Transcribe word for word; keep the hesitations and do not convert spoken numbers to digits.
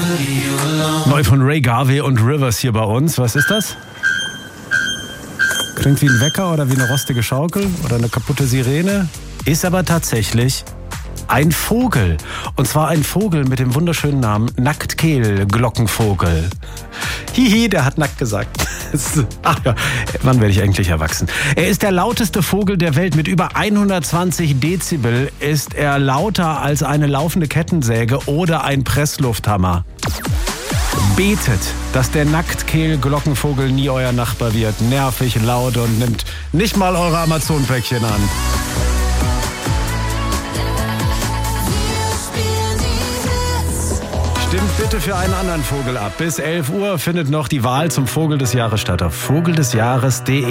Neu von Ray Garvey und Rivers hier bei uns. Was ist das? Klingt wie ein Wecker oder wie eine rostige Schaukel oder eine kaputte Sirene. Ist aber tatsächlich ein Vogel. Und zwar ein Vogel mit dem wunderschönen Namen Nacktkehl-Glockenvogel. Hihi, der hat nackt gesagt. Ach ja, wann werde ich eigentlich erwachsen? Er ist der lauteste Vogel der Welt. Mit über hundertzwanzig Dezibel ist er lauter als eine laufende Kettensäge oder ein Presslufthammer. Betet, dass der Nacktkehl-Glockenvogel nie euer Nachbar wird. Nervig, laut und nimmt nicht mal eure Amazon-Päckchen an. Stimmt bitte für einen anderen Vogel ab. Bis elf Uhr findet noch die Wahl zum Vogel des Jahres statt auf vogel des jahres punkt de.